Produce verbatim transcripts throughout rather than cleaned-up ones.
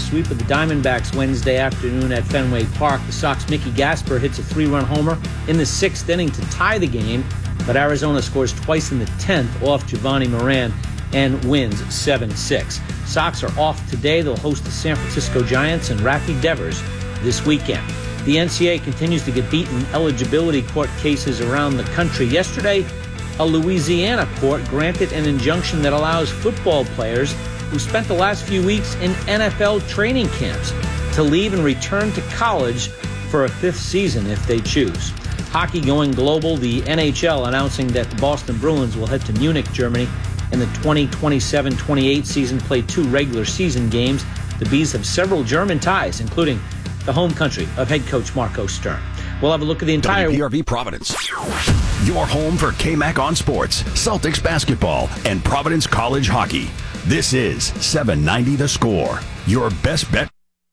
sweep of the Diamondbacks Wednesday afternoon at Fenway Park. The Sox' Mickey Gasper hits a three-run homer in the sixth inning to tie the game, but Arizona scores twice in the tenth off Giovanni Moran and wins seven six. Sox are off today. They'll host the San Francisco Giants and Rafi Devers this weekend. The N C double A continues to get beaten eligibility court cases around the country. Yesterday, a Louisiana court granted an injunction that allows football players who spent the last few weeks in N F L training camps to leave and return to college for a fifth season if they choose. Hockey going global, the N H L announcing that the Boston Bruins will head to Munich, Germany in the twenty twenty-seven twenty-eight season, play two regular season games. The Bees have several German ties, including the home country of head coach Marco Stern. We'll have a look at the entire... W P R V Providence, your home for K-Mac on sports, Celtics basketball, and Providence College hockey. This is seven ninety The Score, your best bet.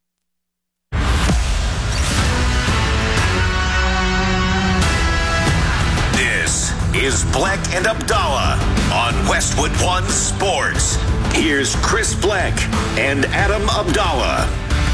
This is Bleck and Abdallah on Westwood One Sports. Here's Chris Bleck and Adam Abdallah.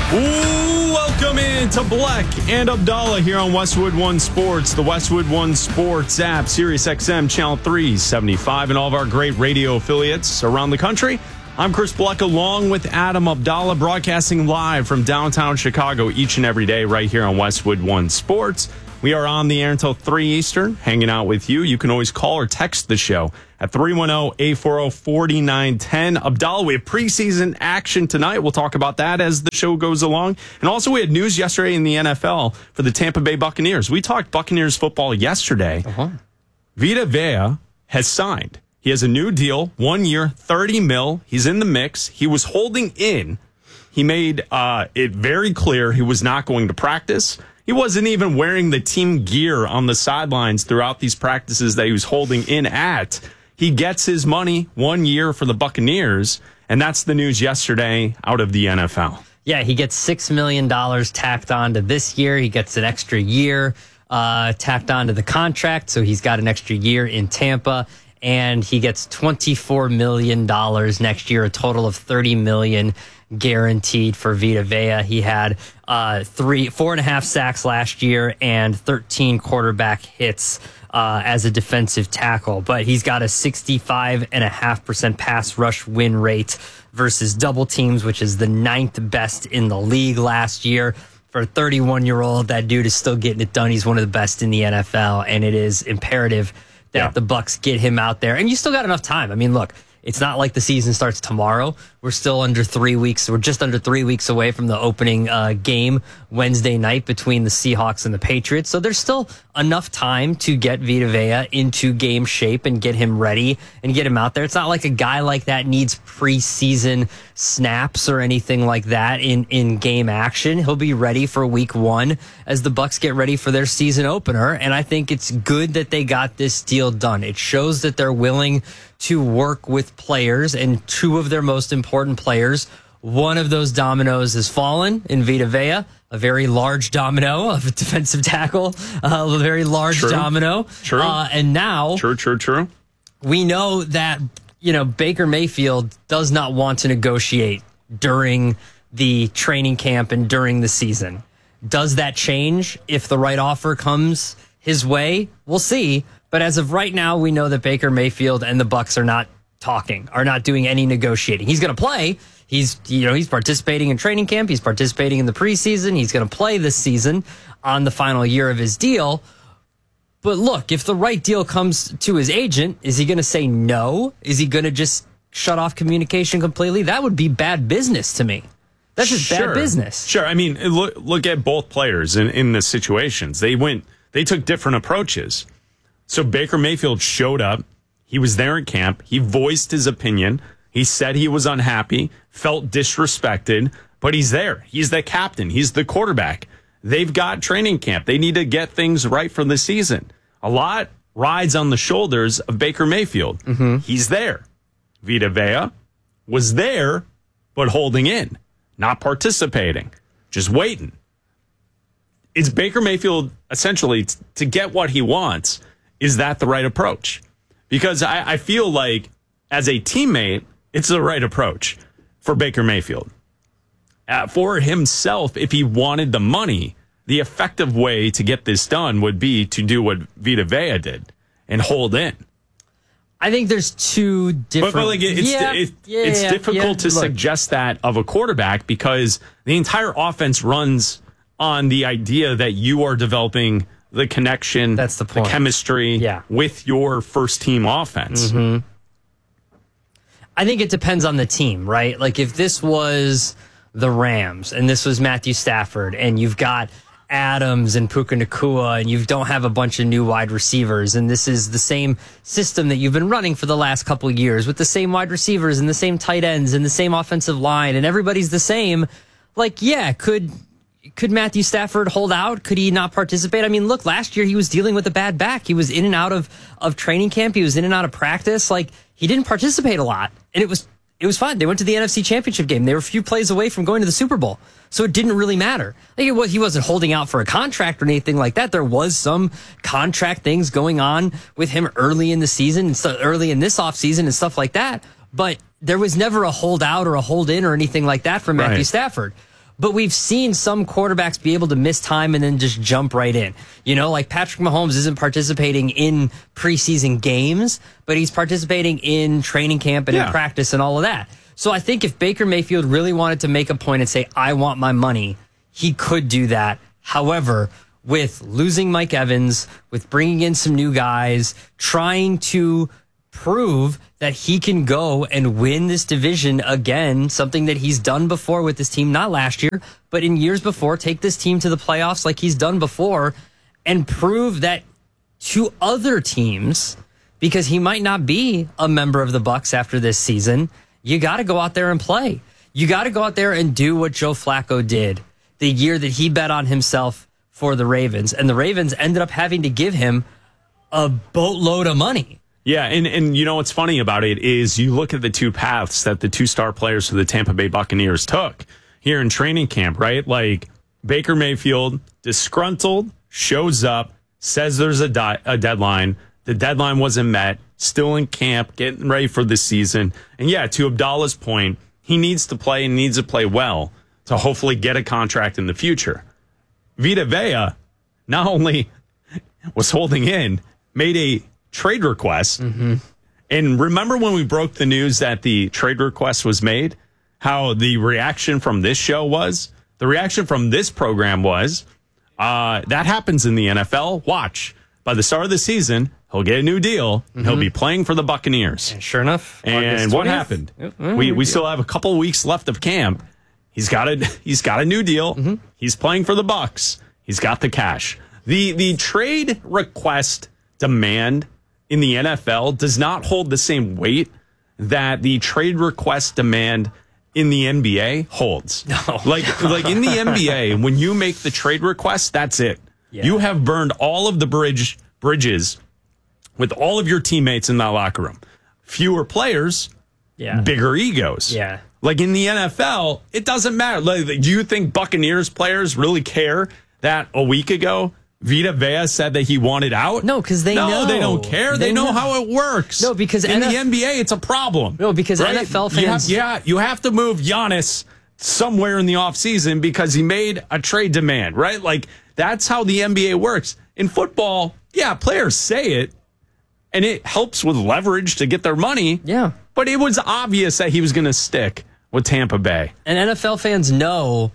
Ooh, welcome in to Bleck and Abdallah here on Westwood One Sports, the Westwood One Sports app, Sirius X M Channel three seventy-five, and all of our great radio affiliates around the country. I'm Chris Bleck along with Adam Abdallah, broadcasting live from downtown Chicago each and every day right here on Westwood One Sports. We are on the air until three Eastern, hanging out with you. You can always call or text the show at three one zero, eight four zero, four nine one zero. Abdallah, we have preseason action tonight. We'll talk about that as the show goes along. And also, we had news yesterday in the N F L for the Tampa Bay Buccaneers. We talked Buccaneers football yesterday. Uh-huh. Vita Vea has signed. He has a new deal, one year, thirty mil. He's in the mix. He was holding in. He made uh, it very clear he was not going to practice. He wasn't even wearing the team gear on the sidelines throughout these practices that he was holding in at. He gets his money, one year for the Buccaneers, and that's the news yesterday out of the N F L. Yeah, he gets six million dollars tacked on to this year. He gets an extra year uh, tacked on to the contract, so he's got an extra year in Tampa, and he gets twenty-four million dollars next year, a total of thirty million dollars guaranteed for Vita Vea. He had uh, three, four and a half sacks last year and thirteen quarterback hits uh, as a defensive tackle. But he's got a sixty-five point five percent pass rush win rate versus double teams, which is the ninth best in the league last year. For a thirty-one-year-old, that dude is still getting it done. He's one of the best in the N F L, and it is imperative that yeah. the Bucs get him out there. And you still got enough time. I mean, look, it's not like the season starts tomorrow. We're still under three weeks. We're just under three weeks away from the opening uh, game Wednesday night between the Seahawks and the Patriots. So there's still enough time to get Vita Vea into game shape and get him ready and get him out there. It's not like a guy like that needs preseason snaps or anything like that in, in game action. He'll be ready for week one as the Bucs get ready for their season opener. And I think it's good that they got this deal done. It shows that they're willing to work with players, and two of their most important players, one of those dominoes has fallen in Vita Vea, a very large domino of a defensive tackle, uh, a very large true. domino. True. Uh, and now, true, true, true. we know that, you know, Baker Mayfield does not want to negotiate during the training camp and during the season. Does that change if the right offer comes his way? We'll see. But as of right now, we know that Baker Mayfield and the Bucs are not talking, are not doing any negotiating. He's going to play. He's, you know, he's participating in training camp. He's participating in the preseason. He's going to play this season on the final year of his deal. But look, if the right deal comes to his agent, is he going to say no? Is he going to just shut off communication completely? That would be bad business to me. That's just sure. bad business. Sure. I mean, look, look at both players in, in the situations. They went, they took different approaches. So Baker Mayfield showed up. He was there in camp. He voiced his opinion. He said he was unhappy, felt disrespected, but he's there. He's the captain. He's the quarterback. They've got training camp. They need to get things right for the season. A lot rides on the shoulders of Baker Mayfield. Mm-hmm. He's there. Vita Vea was there, but holding in, not participating, just waiting. It's Baker Mayfield, essentially, t- to get what he wants. Is that the right approach? Because I, I feel like as a teammate, it's the right approach for Baker Mayfield. uh, for himself, if he wanted the money, the effective way to get this done would be to do what Vita Vea did and hold in. I think there's two different... But, but like it's yeah, it, yeah, it's yeah, difficult yeah. to Look, suggest that of a quarterback because the entire offense runs on the idea that you are developing the connection, That's the point. chemistry Yeah. with your first team offense. Mm-hmm. I think it depends on the team, right? Like if this was the Rams and this was Matthew Stafford and you've got Adams and Puka Nacua and you don't have a bunch of new wide receivers and this is the same system that you've been running for the last couple of years with the same wide receivers and the same tight ends and the same offensive line and everybody's the same, like, yeah, could could Matthew Stafford hold out? Could he not participate? I mean, look, last year he was dealing with a bad back. He was in and out of, of training camp. He was in and out of practice. Like, he didn't participate a lot and it was It was fun. They went to the N F C Championship game. They were a few plays away from going to the Super Bowl. So it didn't really matter. Like it was, he wasn't holding out for a contract or anything like that. There was some contract things going on with him early in the season and so early in this offseason and stuff like that. But there was never a holdout or a hold in or anything like that from Matthew Right. Stafford. But we've seen some quarterbacks be able to miss time and then just jump right in. You know, like Patrick Mahomes isn't participating in preseason games, but he's participating in training camp and Yeah. in practice and all of that. So I think if Baker Mayfield really wanted to make a point and say, I want my money, he could do that. However, with losing Mike Evans, with bringing in some new guys, trying to prove that he can go and win this division again, something that he's done before with this team, not last year, but in years before, take this team to the playoffs like he's done before and prove that to other teams, because he might not be a member of the Bucs after this season, you got to go out there and play. You got to go out there and do what Joe Flacco did the year that he bet on himself for the Ravens. And the Ravens ended up having to give him a boatload of money. Yeah, and, and you know what's funny about it is you look at the two paths that the two star players for the Tampa Bay Buccaneers took here in training camp, right? Like Baker Mayfield, disgruntled, shows up, says there's a, di- a deadline. The deadline wasn't met, still in camp, getting ready for the season. And yeah, to Abdallah's point, he needs to play and needs to play well to hopefully get a contract in the future. Vita Vea not only was holding in, made a trade request. Mm-hmm. And remember when we broke the news that the trade request was made, how the reaction from this show was? The reaction from this program was, uh, that happens in the N F L. Watch. By the start of the season, he'll get a new deal. Mm-hmm. He'll be playing for the Buccaneers. And sure enough. And what happened? Mm-hmm. We we still have a couple weeks left of camp. He's got a he's got a new deal. Mm-hmm. He's playing for the Bucs. He's got the cash. The the trade request demand in the N F L does not hold the same weight that the trade request demand in the N B A holds. No. Like like in the N B A, when you make the trade request, that's it. Yeah. You have burned all of the bridge bridges with all of your teammates in that locker room. Fewer players, yeah. bigger egos. Yeah. Like in the N F L, it doesn't matter. Like, do you think Buccaneers players really care that a week ago Vita Vea said that he wanted out? No, because they no, know. they don't care. They, They know, know. how it works. No, because in N F- the N B A, it's a problem. No, because right? N F L You have- fans- yeah, you have to move Giannis somewhere in the offseason because he made a trade demand, right? Like, that's how the N B A works. In football, yeah, players say it, and it helps with leverage to get their money. Yeah. But it was obvious that he was going to stick with Tampa Bay. And N F L fans know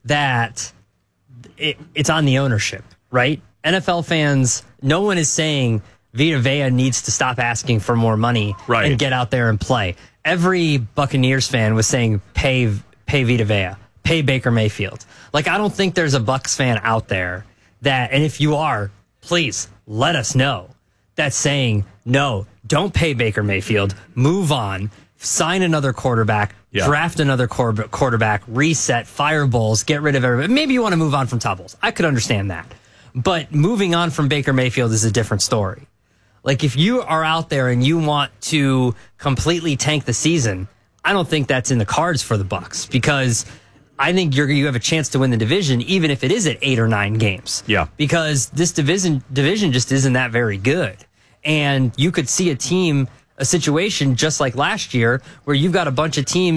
that it, it's on the ownership, right? N F L fans, no one is saying Vita Vea needs to stop asking for more money Right. and get out there and play. Every Buccaneers fan was saying pay pay Vita Vea, pay Baker Mayfield. Like, I don't think there's a Bucs fan out there that, and if you are, please let us know, that's saying, no, don't pay Baker Mayfield, move on, sign another quarterback, Yeah. draft another quar- quarterback, reset, fire Bowles, get rid of everybody. Maybe you want to move on from Todd Bowles. I could understand that. But moving on from Baker Mayfield is a different story. Like, if you are out there and you want to completely tank the season, I don't think that's in the cards for the Bucs, because I think you're you have a chance to win the division, even if it is at eight or nine games. Yeah. Because this division division just isn't that very good. And you could see a team, a situation just like last year, where you've got a bunch of teams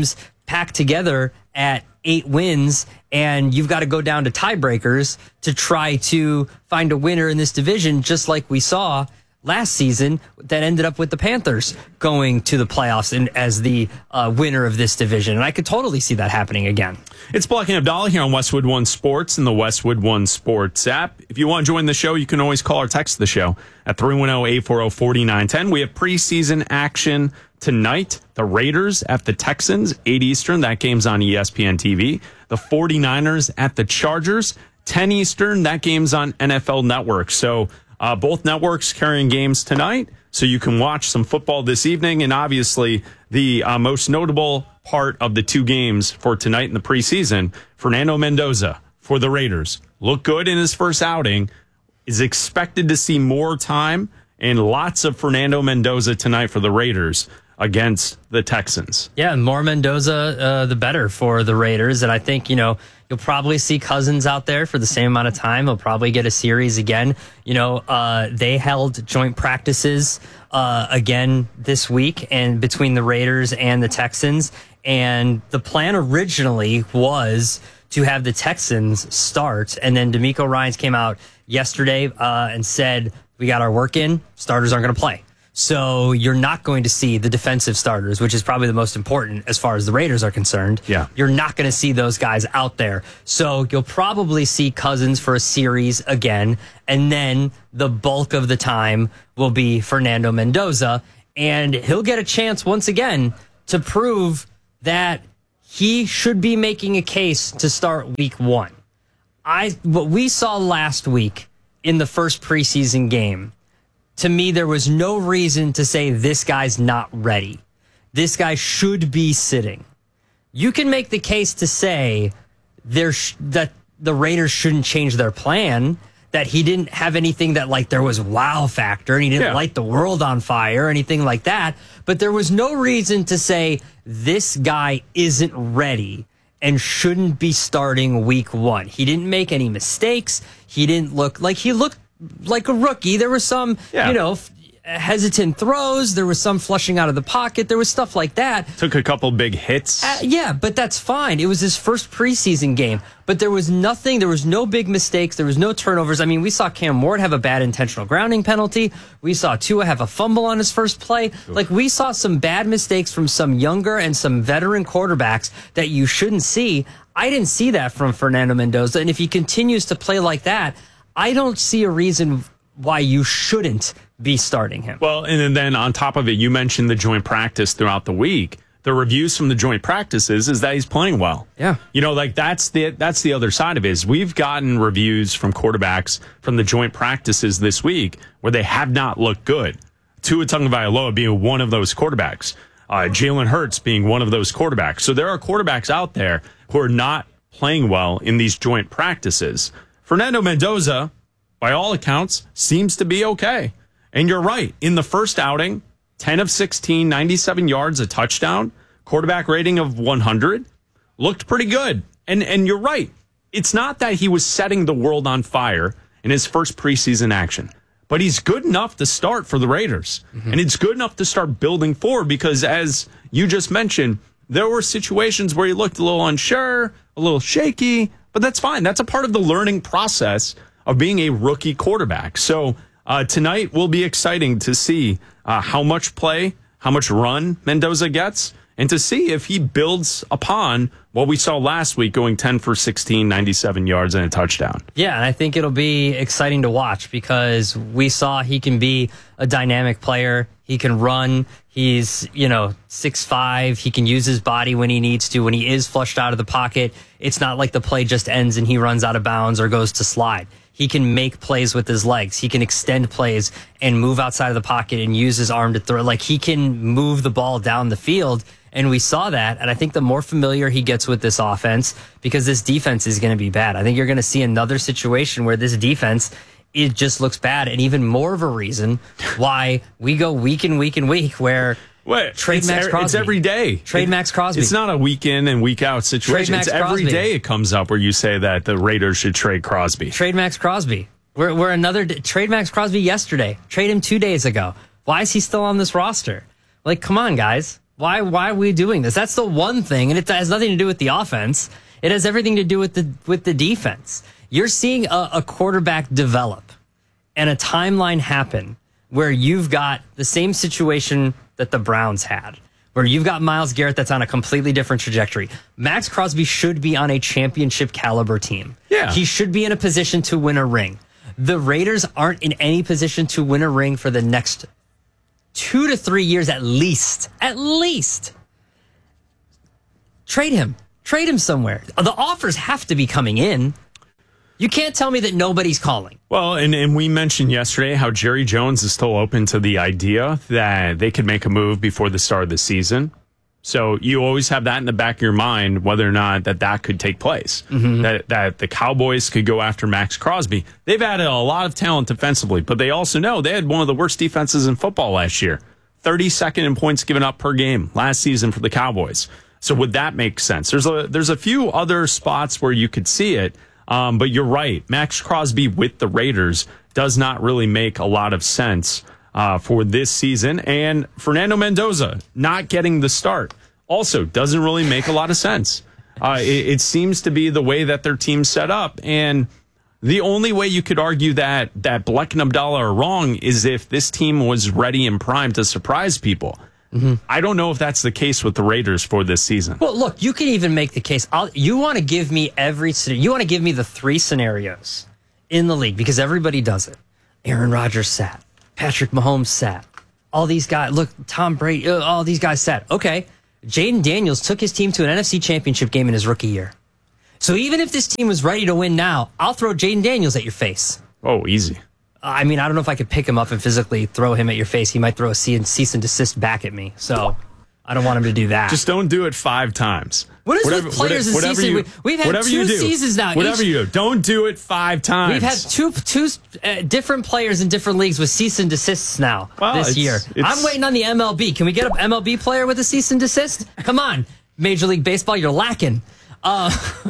packed together at eight wins, and you've got to go down to tiebreakers to try to find a winner in this division, just like we saw last season that ended up with the Panthers going to the playoffs and as the uh, winner of this division. And I could totally see that happening again. It's Black and Abdallah here on Westwood One Sports and the Westwood One Sports app. If you want to join the show, you can always call or text the show at three one zero, eight four zero, four nine one zero. We have preseason action tonight. The Raiders at the Texans, eight Eastern. That game's on E S P N T V. The 49ers at the Chargers, ten Eastern. That game's on N F L Network. So Uh, both networks carrying games tonight, so you can watch some football this evening. And obviously, the uh, most notable part of the two games for tonight in the preseason, Fernando Mendoza for the Raiders. Looked good in his first outing, is expected to see more time, and lots of Fernando Mendoza tonight for the Raiders against the Texans. Yeah, more Mendoza, uh, the better for the Raiders. And I think, you know, you'll probably see Cousins out there for the same amount of time. He'll probably get a series again. You know, uh, they held joint practices uh, again this week and between the Raiders and the Texans. And the plan originally was to have the Texans start. And then D'Amico Ryans came out yesterday uh, and said, we got our work in. Starters aren't going to play. So you're not going to see the defensive starters, which is probably the most important as far as the Raiders are concerned. Yeah. You're not going to see those guys out there. So you'll probably see Cousins for a series again, and then the bulk of the time will be Fernando Mendoza, and he'll get a chance once again to prove that he should be making a case to start week one. I what we saw last week in the first preseason game, to me, there was no reason to say this guy's not ready. This guy should be sitting. You can make the case to say there sh- that the Raiders shouldn't change their plan, that he didn't have anything that, like, there was wow factor and he didn't yeah. light the world on fire or anything like that. But there was no reason to say this guy isn't ready and shouldn't be starting week one. He didn't make any mistakes. He didn't look like he looked like a rookie. There were some, yeah. you know, f- hesitant throws. There was some flushing out of the pocket. There was stuff like that. Took a couple big hits. Uh, yeah, but that's fine. It was his first preseason game. But there was nothing, there was no big mistakes. There was no turnovers. I mean, we saw Cam Ward have a bad intentional grounding penalty. We saw Tua have a fumble on his first play. Oof. Like, we saw some bad mistakes from some younger and some veteran quarterbacks that you shouldn't see. I didn't see that from Fernando Mendoza. And if he continues to play like that, I don't see a reason why you shouldn't be starting him. Well, and then on top of it, you mentioned the joint practice throughout the week. The reviews from the joint practices is that he's playing well. Yeah. You know, like that's the that's the other side of it is we've gotten reviews from quarterbacks from the joint practices this week where they have not looked good. Tua Tagovailoa being one of those quarterbacks. Uh, Jalen Hurts being one of those quarterbacks. So there are quarterbacks out there who are not playing well in these joint practices. Fernando Mendoza, by all accounts, seems to be okay. And you're right. In the first outing, ten of sixteen, ninety-seven yards, a touchdown, quarterback rating of one hundred. Looked pretty good. And and you're right. It's not that he was setting the world on fire in his first preseason action, but he's good enough to start for the Raiders. Mm-hmm. And it's good enough to start building forward because, as you just mentioned, there were situations where he looked a little unsure, a little shaky, but that's fine. That's a part of the learning process of being a rookie quarterback. So uh, tonight will be exciting to see uh, how much play, how much run Mendoza gets, and to see if he builds upon what we saw last week, going ten for sixteen, ninety-seven yards and a touchdown. Yeah, and I think it'll be exciting to watch because we saw he can be a dynamic player. He can run. He's, you know, six five. He can use his body when he needs to. When he is flushed out of the pocket, it's not like the play just ends and he runs out of bounds or goes to slide. He can make plays with his legs. He can extend plays and move outside of the pocket and use his arm to throw. Like, he can move the ball down the field. And we saw that. And I think the more familiar he gets with this offense, because this defense is going to be bad. I think you're going to see another situation where this defense, it just looks bad. And even more of a reason why we go week and week and week where What? trade it's, Max Crosby. It's every day. Trade it, Max Crosby. It's not a week in and week out situation. Trade Max it's every Crosby. day it comes up where you say that the Raiders should trade Crosby. Trade Max Crosby. We're, we're another trade Max Crosby yesterday. Trade him two days ago. Why is he still on this roster? Like, come on, guys. Why why are we doing this? That's the one thing, and it has nothing to do with the offense. It has everything to do with the with the defense. You're seeing a, a quarterback develop and a timeline happen where you've got the same situation that the Browns had, where you've got Myles Garrett that's on a completely different trajectory. Max Crosby should be on a championship caliber team. Yeah. He should be in a position to win a ring. The Raiders aren't in any position to win a ring for the next two to three years at least. At least. Trade him. Trade him somewhere. The offers have to be coming in. You can't tell me that nobody's calling. Well, and, and we mentioned yesterday how Jerry Jones is still open to the idea that they could make a move before the start of the season. So you always have that in the back of your mind, whether or not that that could take place, mm-hmm. that that the Cowboys could go after Max Crosby. They've added a lot of talent defensively, but they also know they had one of the worst defenses in football last year. thirty-second in points given up per game last season for the Cowboys. So would that make sense? There's a there's a few other spots where you could see it, um, but you're right. Max Crosby with the Raiders does not really make a lot of sense Uh, for this season, and Fernando Mendoza not getting the start also doesn't really make a lot of sense. Uh, it, it seems to be the way that their team's set up, and the only way you could argue that that Bleck and Abdallah are wrong is if this team was ready and primed to surprise people. Mm-hmm. I don't know if that's the case with the Raiders for this season. Well, look, you can even make the case. I'll, you want to give me every you want to give me the three scenarios in the league because everybody does it. Aaron Rodgers sat. Patrick Mahomes sat. All these guys, look, Tom Brady, uh, all these guys sat. Okay, Jaden Daniels took his team to an N F C championship game in his rookie year. So even if this team was ready to win now, I'll throw Jaden Daniels at your face. Oh, easy. I mean, I don't know if I could pick him up and physically throw him at your face. He might throw a cease and desist back at me. So I don't want him to do that. Just don't do it five times. What is whatever, with players whatever, this season? You, We've had two you do, seasons now. Whatever Each, you do, don't do it five times. We've had two two uh, different players in different leagues with cease and desists now well, this it's, year. It's, I'm waiting on the M L B. Can we get an M L B player with a cease and desist? Come on, Major League Baseball, you're lacking. Uh,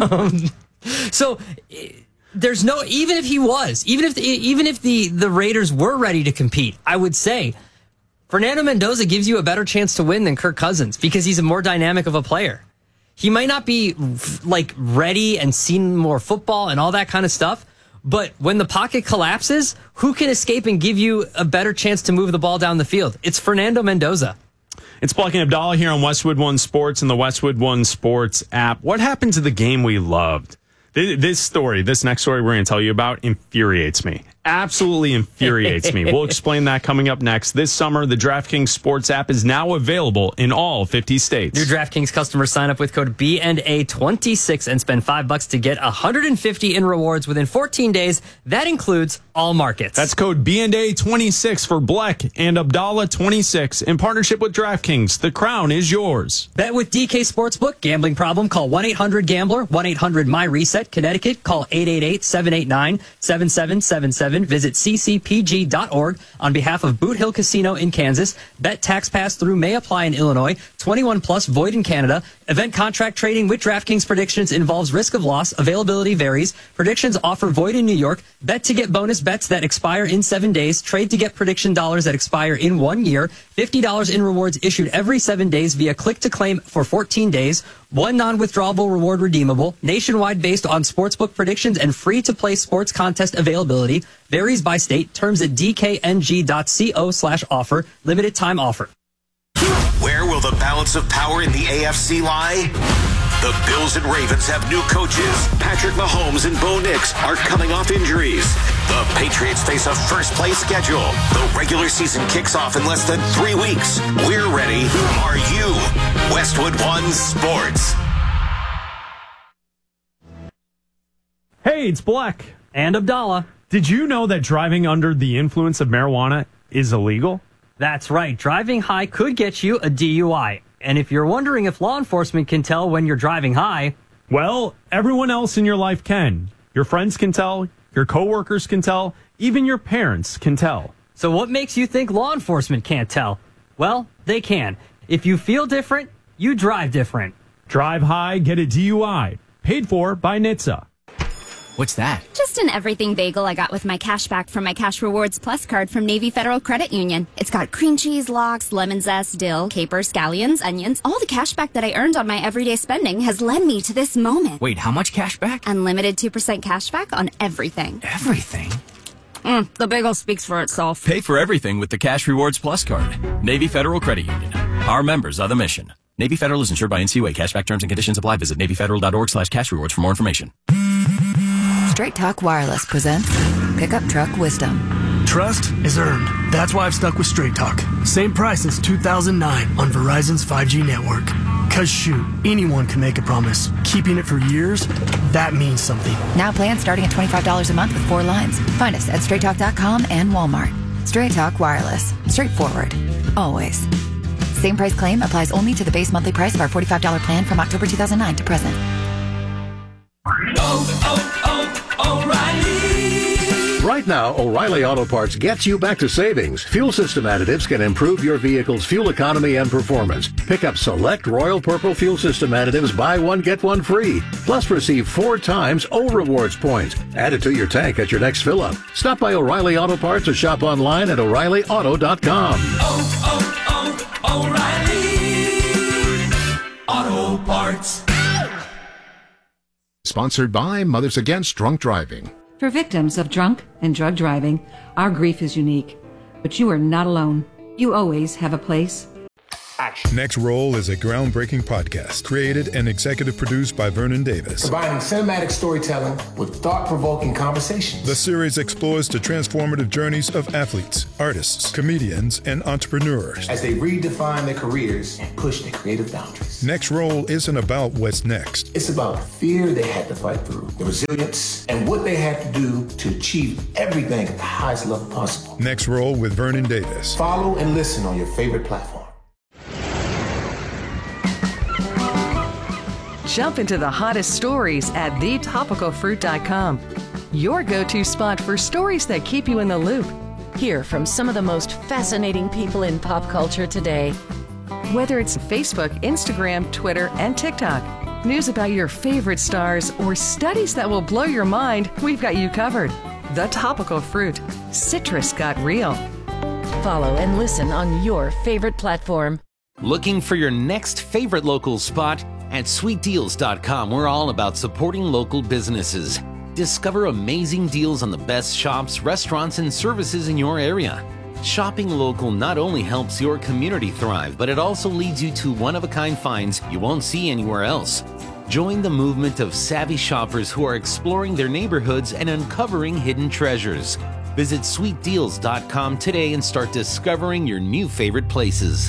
so there's no even if he was even if the, even if the the Raiders were ready to compete, I would say Fernando Mendoza gives you a better chance to win than Kirk Cousins because he's a more dynamic of a player. He might not be like ready and seen more football and all that kind of stuff, but when the pocket collapses, who can escape and give you a better chance to move the ball down the field? It's Fernando Mendoza. It's Bleck and Abdallah here on Westwood One Sports and the Westwood One Sports app. What happened to the game we loved? This story, this next story we're going to tell you about infuriates me. Absolutely infuriates me. We'll explain that coming up next. This summer, the DraftKings Sports app is now available in all fifty states. New DraftKings customers sign up with code B and A twenty-six and spend five bucks to get one hundred fifty in rewards within fourteen days. That includes all markets. That's code B and A twenty-six for Bleck and Abdallah twenty-six in partnership with DraftKings. The crown is yours. Bet with D K Sportsbook. Gambling problem? Call one eight hundred gambler. one eight hundred my reset. Connecticut. Call eight eight eight, seven eight nine, seven seven seven seven. Visit c c p g dot org on behalf of Boot Hill Casino in Kansas. Bet tax pass through may apply in Illinois. twenty-one plus void in Canada. Event contract trading with DraftKings predictions involves risk of loss. Availability varies. Predictions offer void in New York. Bet to get bonus bets that expire in seven days. Trade to get prediction dollars that expire in one year. fifty dollars in rewards issued every seven days via click to claim for fourteen days. One non-withdrawable reward redeemable. Nationwide based on sportsbook predictions and free-to-play sports contest availability. Varies by state. Terms at d k n g dot co slash offer. Limited time offer. Where will the balance of power in the A F C lie? The Bills and Ravens have new coaches. Patrick Mahomes and Bo Nix are coming off injuries. The Patriots face a first-place schedule. The regular season kicks off in less than three weeks. We're ready. Are you? Westwood One Sports. Hey, it's Bleck. And Abdallah. Did you know that driving under the influence of marijuana is illegal? That's right. Driving high could get you a D U I. And if you're wondering if law enforcement can tell when you're driving high, well, everyone else in your life can. Your friends can tell, your coworkers can tell, even your parents can tell. So what makes you think law enforcement can't tell? Well, they can. If you feel different, you drive different. Drive high, get a D U I. Paid for by N H T S A. What's that? Just an everything bagel I got with my cash back from my Cash Rewards Plus card from Navy Federal Credit Union. It's got cream cheese, lox, lemon zest, dill, capers, scallions, onions. All the cash back that I earned on my everyday spending has led me to this moment. Wait, how much cash back? Unlimited two percent cash back on everything. Everything? Mm, the bagel speaks for itself. Pay for everything with the Cash Rewards Plus card. Navy Federal Credit Union. Our members are the mission. Navy Federal is insured by N C U A. Cashback terms and conditions apply. Visit NavyFederal.org slash cash rewards for more information. Straight Talk Wireless presents Pickup Truck Wisdom. Trust is earned. That's why I've stuck with Straight Talk. Same price since two thousand nine on Verizon's five G network. Cause shoot, anyone can make a promise. Keeping it for years, that means something. Now plans starting at twenty-five dollars a month with four lines. Find us at straight talk dot com and Walmart. Straight Talk Wireless. Straightforward. Always. Same price claim applies only to the base monthly price of our forty-five dollars plan from October two thousand nine to present. Oh, oh, oh, O'Reilly! Right now, O'Reilly Auto Parts gets you back to savings. Fuel system additives can improve your vehicle's fuel economy and performance. Pick up select Royal Purple fuel system additives, buy one, get one free. Plus receive four times O Rewards points. Add it to your tank at your next fill-up. Stop by O'Reilly Auto Parts or shop online at O'Reilly Auto dot com. Oh, oh, oh, O'Reilly Auto Parts. Sponsored by Mothers Against Drunk Driving. For victims of drunk and drug driving, our grief is unique. But you are not alone. You always have a place. Next Roll is a groundbreaking podcast created and executive produced by Vernon Davis. Combining cinematic storytelling with thought-provoking conversations. The series explores the transformative journeys of athletes, artists, comedians, and entrepreneurs as they redefine their careers and push their creative boundaries. Next Roll isn't about what's next. It's about the fear they had to fight through, the resilience, and what they had to do to achieve everything at the highest level possible. Next Roll with Vernon Davis. Follow and listen on your favorite platform. Jump into the hottest stories at the topical fruit dot com. Your go-to spot for stories that keep you in the loop. Hear from some of the most fascinating people in pop culture today. Whether it's Facebook, Instagram, Twitter, and TikTok, news about your favorite stars, or studies that will blow your mind, we've got you covered. The Topical Fruit. Citrus got real. Follow and listen on your favorite platform. Looking for your next favorite local spot? At sweet deals dot com, we're all about supporting local businesses. Discover amazing deals on the best shops, restaurants, and services in your area. Shopping local not only helps your community thrive, but it also leads you to one-of-a-kind finds you won't see anywhere else. Join the movement of savvy shoppers who are exploring their neighborhoods and uncovering hidden treasures. Visit sweet deals dot com today and start discovering your new favorite places.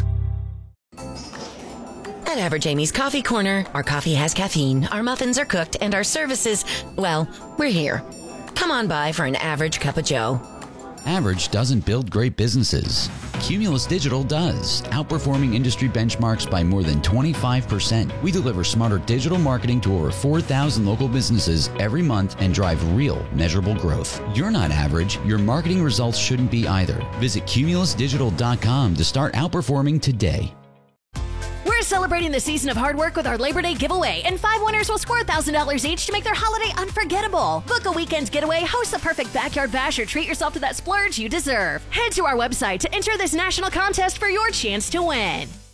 At Average Amy's Coffee Corner, our coffee has caffeine, our muffins are cooked, and our services, well, we're here. Come on by for an average cup of joe. Average doesn't build great businesses. Cumulus Digital does, outperforming industry benchmarks by more than twenty-five percent. We deliver smarter digital marketing to over four thousand local businesses every month and drive real, measurable growth. You're not average. Your marketing results shouldn't be either. Visit cumulus digital dot com to start outperforming today. We're celebrating the season of hard work with our Labor Day giveaway, and five winners will score one thousand dollars each to make their holiday unforgettable. Book a weekend getaway, host the perfect backyard bash, or treat yourself to that splurge you deserve. Head to our website to enter this national contest for your chance to win.